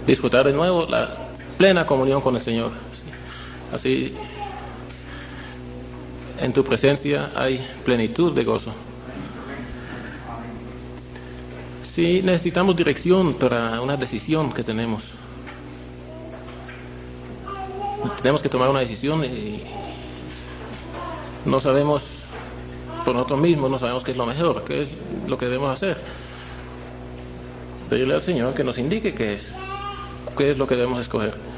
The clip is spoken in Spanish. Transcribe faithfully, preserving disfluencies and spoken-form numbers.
disfrutar de nuevo la plena comunión con el Señor. Así, en tu presencia hay plenitud de gozo. Sí, necesitamos dirección para una decisión que tenemos. Tenemos que tomar una decisión y no sabemos por nosotros mismos, no sabemos qué es lo mejor, qué es lo que debemos hacer. Pedirle al Señor que nos indique qué es, qué es lo que debemos escoger.